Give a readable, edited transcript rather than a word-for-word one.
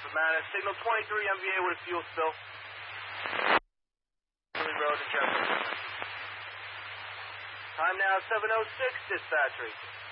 Savannah. Signal 23 MVA with a fuel spill. Road to Jefferson. Time now 7:06, dispatch reaching.